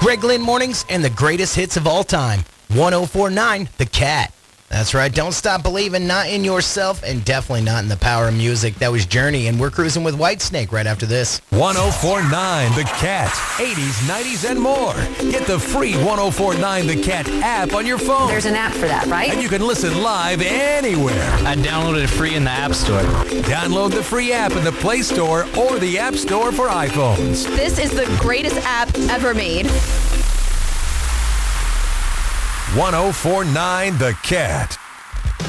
Greg Lynn Mornings and the greatest hits of all time. 104.9 The Cat. That's right. Don't stop believing, not in yourself, and definitely not in the power of music. That was Journey, and we're cruising with Whitesnake right after this. 104.9 The Cat. 80s, 90s, and more. Get the free 104.9 The Cat app on your phone. There's an app for that, right? And you can listen live anywhere. I downloaded it free in the App Store. Download the free app in the Play Store or the App Store for iPhones. This is the greatest app ever made. 104.9 The Cat.